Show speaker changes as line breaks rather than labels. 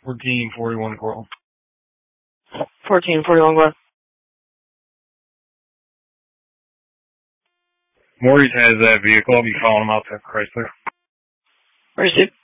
1441 Coral.
1441 Coral.
Maurice has that vehicle. I'll be calling him out to Chrysler.
Received.